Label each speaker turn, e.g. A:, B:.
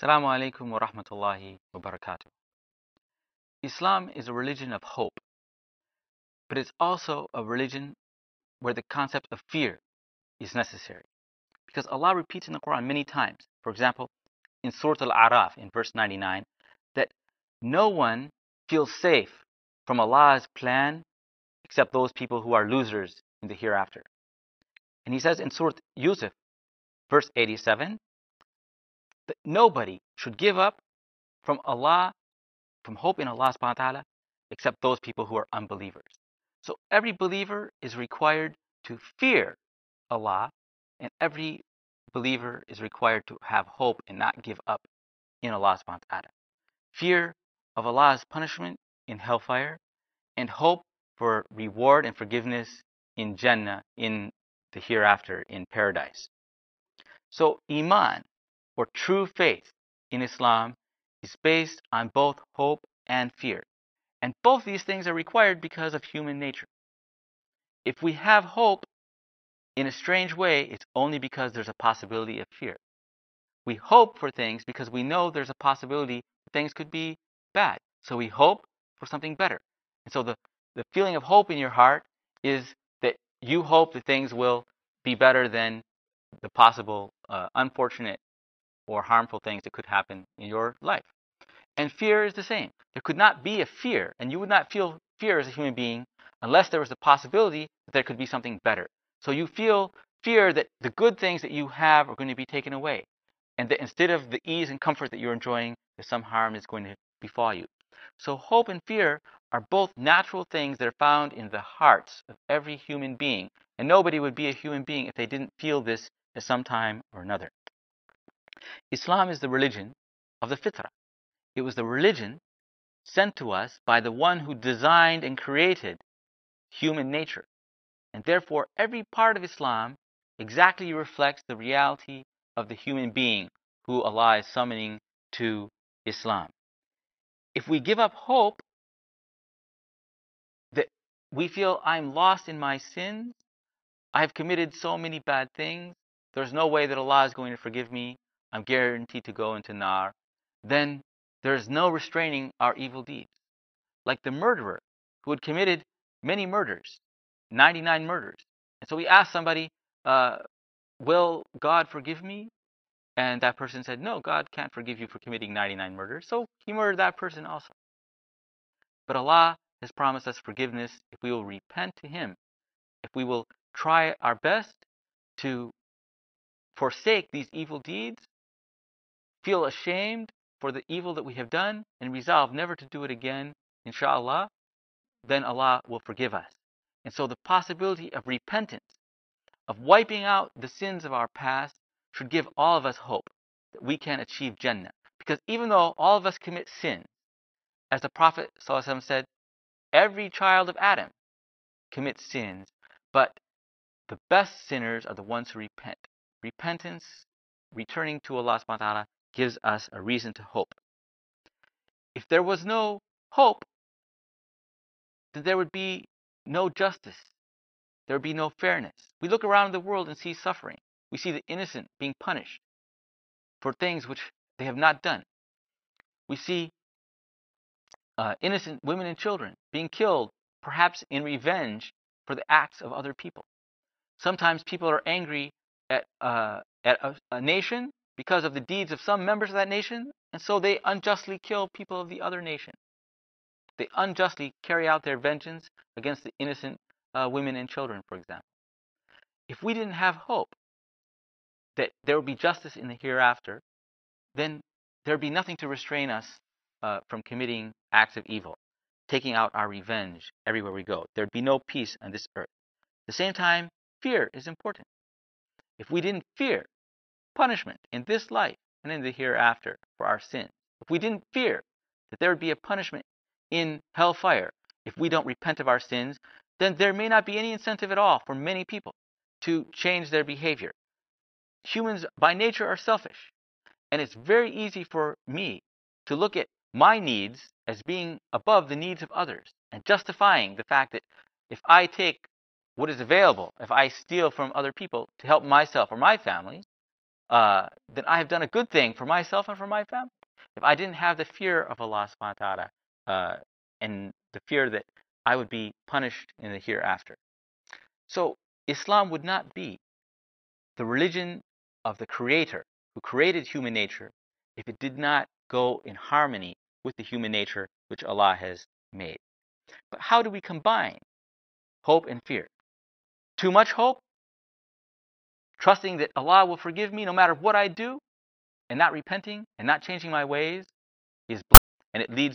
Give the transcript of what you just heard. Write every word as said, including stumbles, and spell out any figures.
A: Assalamu alaikum wa rahmatullahi wa barakatuh. Islam is a religion of hope, but it's also a religion where the concept of fear is necessary. Because Allah repeats in the Quran many times, for example, in Surah Al-A'raf in verse ninety-nine, that no one feels safe from Allah's plan except those people who are losers in the hereafter. And He says in Surah Yusuf, verse eighty-seven, that nobody should give up from Allah, from hope in Allah subhanahu wa ta'ala, except those people who are unbelievers. So every believer is required to fear Allah, and every believer is required to have hope and not give up in Allah subhanahu wa ta'ala. Fear of Allah's punishment in hellfire, and hope for reward and forgiveness in Jannah, in the hereafter, in paradise. So Iman, or true faith in Islam, is based on both hope and fear. And both these things are required because of human nature. If we have hope in a strange way, it's only because there's a possibility of fear. We hope for things because we know there's a possibility that things could be bad. So we hope for something better. And so the, the feeling of hope in your heart is that you hope that things will be better than the possible uh, unfortunate or harmful things that could happen in your life. And fear is the same. There could not be a fear, and you would not feel fear as a human being unless there was a possibility that there could be something better. So you feel fear that the good things that you have are going to be taken away, and that instead of the ease and comfort that you're enjoying, that some harm is going to befall you. So hope and fear are both natural things that are found in the hearts of every human being, and nobody would be a human being if they didn't feel this at some time or another. Islam is the religion of the fitrah. It was the religion sent to us by the one who designed and created human nature. And therefore, every part of Islam exactly reflects the reality of the human being who Allah is summoning to Islam. If we give up hope that we feel I'm lost in my sins, I've committed so many bad things, there's no way that Allah is going to forgive me, I'm guaranteed to go into Nar, then there's no restraining our evil deeds. Like the murderer who had committed many murders, ninety-nine murders. And so we asked somebody, uh, will God forgive me? And that person said, no, God can't forgive you for committing ninety-nine murders. So he murdered that person also. But Allah has promised us forgiveness if we will repent to Him, if we will try our best to forsake these evil deeds, feel ashamed for the evil that we have done, and resolve never to do it again, inshallah, then Allah will forgive us. And so the possibility of repentance, of wiping out the sins of our past, should give all of us hope that we can achieve Jannah. Because even though all of us commit sins, as the Prophet ﷺ said, every child of Adam commits sins, but the best sinners are the ones who repent. Repentance, returning to Allah subhanahu wa ta'ala, gives us a reason to hope. If there was no hope, then there would be no justice. There would be no fairness. We look around the world and see suffering. We see the innocent being punished for things which they have not done. We see uh, innocent women and children being killed, perhaps in revenge for the acts of other people. Sometimes people are angry at, uh, at a, a nation because of the deeds of some members of that nation, and so they unjustly kill people of the other nation. They unjustly carry out their vengeance against the innocent uh, women and children, for example. If we didn't have hope that there will be justice in the hereafter, then there would be nothing to restrain us uh, from committing acts of evil, taking out our revenge everywhere we go. There would be no peace on this earth. At the same time, fear is important. If we didn't fear punishment in this life and in the hereafter for our sins, if we didn't fear that there would be a punishment in hellfire if we don't repent of our sins, then there may not be any incentive at all for many people to change their behavior. Humans by nature are selfish, and it's very easy for me to look at my needs as being above the needs of others, and justifying the fact that if I take what is available, if I steal from other people to help myself or my family, uh, then I have done a good thing for myself and for my family. If I didn't have the fear of Allah subhanahu wa ta'ala uh, and the fear that I would be punished in the hereafter. So Islam would not be the religion of the Creator who created human nature if it did not go in harmony with the human nature which Allah has made. But how do we combine hope and fear? Too much hope, trusting that Allah will forgive me no matter what I do, and not repenting and not changing my ways, is blind, and it leads